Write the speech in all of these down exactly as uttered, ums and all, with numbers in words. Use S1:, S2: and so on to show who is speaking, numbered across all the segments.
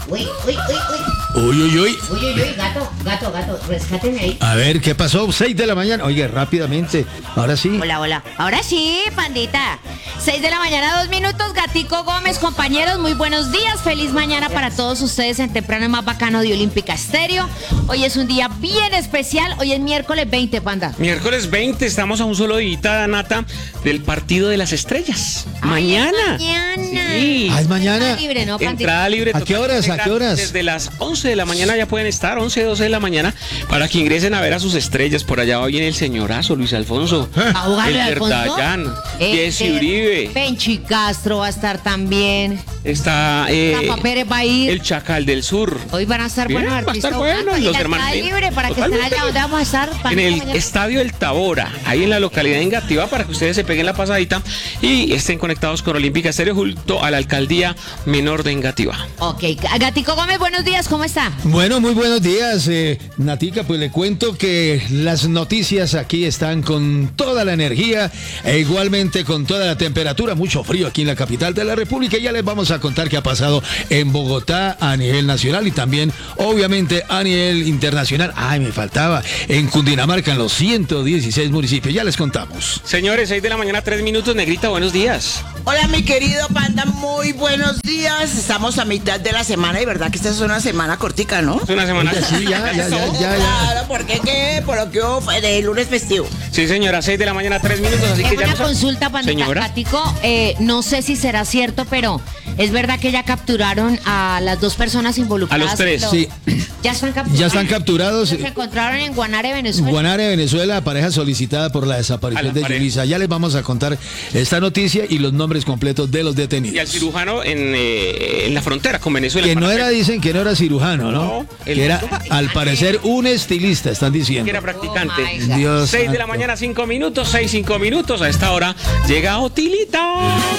S1: Uy, uy, uy, uy.
S2: Uy, uy, uy.
S1: Uy, uy, uy, gato, gato, gato, rescáteme ahí.
S2: A ver, ¿qué pasó? Seis de la mañana. Oye, rápidamente. Ahora sí.
S3: Hola, hola. Ahora sí, pandita. Seis de la mañana, dos minutos. Gatico Gómez, compañeros, muy buenos días. Feliz mañana para todos ustedes en Temprano Más Bacano de Olímpica Estéreo. Hoy es un día bien especial. Hoy es miércoles veinte, panda.
S4: Miércoles veinte, estamos a un solo día, Nata, del partido de las estrellas.
S3: Ay,
S4: Mañana.
S3: es mañana.
S4: Sí.
S2: Ah, es mañana.
S3: Entrada libre, ¿no, pandita?
S4: Entrada libre.
S2: ¿A qué horas? ¿A qué horas?
S4: Desde las once de la mañana ya pueden estar, once, doce de la mañana, para que ingresen a ver a sus estrellas. Por allá va viene el señorazo, Luis Alfonso.
S3: ¿A jugarle
S4: el
S3: al fondo?
S4: Verdallán, Jesse Uribe.
S3: Penchi Castro va a estar también.
S4: Está eh,
S3: Rafa Pérez va a ir.
S4: el Chacal del Sur.
S3: Hoy van a estar
S4: Bien,
S3: buenos
S4: va a
S3: artistas.
S4: estar bueno,
S3: jugando.
S4: y los
S3: la
S4: hermanos.
S3: entrada libre para que estén
S4: Totalmente.
S3: allá donde vamos a estar.
S4: En
S3: pandita,
S4: el
S3: mañana.
S4: Estadio El Tabora, ahí en la localidad de Engativá, para que ustedes se peguen la pasadita y estén conectados con Olímpica Estéreo junto a la alcaldía menor de Engativá.
S3: Ok, Gatico Gómez, buenos días, ¿cómo está?
S2: Bueno, muy buenos días, eh, Natica. Pues le cuento que las noticias aquí están con toda la energía e igualmente con toda la temperatura. Mucho frío aquí en la capital de la República. Ya les vamos a contar qué ha pasado en Bogotá a nivel nacional y también, obviamente, a nivel internacional. Ay, me faltaba. En Cundinamarca, en los ciento dieciséis municipios. Ya les contamos.
S4: Señores, seis de la mañana, tres minutos. Negrita, buenos días.
S5: Hola, mi querido Panda, muy buenos días. Estamos a mitad de la semana y verdad que esta es una semana cortica, ¿no?
S4: Es una semana.
S2: Oiga, sí, ya, ya, ya, ya, ya.
S5: Claro, porque qué, por lo que hubo fue de lunes festivo.
S4: Sí, señora, seis de la mañana, tres minutos. Así que
S3: Tengo
S4: ya
S3: una
S4: nos-
S3: consulta, pandita.
S4: Señora.
S3: Gatico, eh, no sé si será cierto, pero es verdad que ya capturaron a las dos personas involucradas.
S4: A los tres.
S3: Lo-
S2: Sí.
S3: Ya están capturados.
S2: Ya están capturados.
S3: Se encontraron en Guanare, Venezuela.
S2: Guanare, Venezuela, pareja solicitada por la
S4: A
S2: desaparición
S4: la
S2: de
S4: pareja.
S2: Yulisa. Ya les vamos a contar esta noticia y los nombres completos de los
S4: Y al
S2: detenidos.
S4: cirujano en, eh, en la frontera con Venezuela.
S2: Que
S4: en
S2: no era,
S4: Panamá,
S2: dicen que no era cirujano, ¿no?
S4: No, el-
S2: Que era, al parecer, un estilista, están diciendo.
S4: que era practicante.
S3: Oh, my God.
S2: Dios
S4: seis de la
S2: santo.
S4: mañana, cinco minutos, seis, cinco minutos. A esta hora llega Otilita.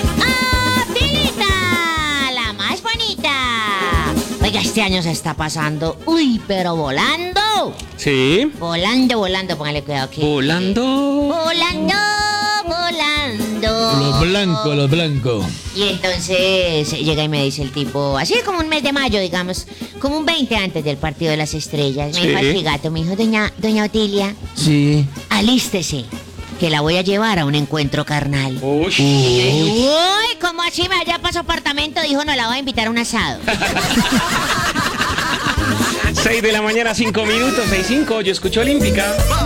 S3: ¡Otilita! La más bonita. Oiga, este año se está pasando. Uy, pero volando.
S4: Sí.
S3: Volando, volando. Póngale cuidado aquí.
S4: Volando.
S3: Volando, volando.
S2: Los blancos, los blancos.
S3: Y entonces llega y me dice el tipo, así como un mes de mayo, digamos, como un veinte antes del partido de las estrellas. Me
S4: Sí.
S3: dijo el gato, me dijo, doña, doña Otilia,
S2: Sí.
S3: alístese, que la voy a llevar a un encuentro carnal.
S4: Uy.
S3: Y yo dije, uy, ¿cómo así me vaya para su apartamento? Dijo, no, la voy a invitar a un asado.
S4: seis de la mañana, cinco minutos, seis, cinco. Yo escucho Olímpica.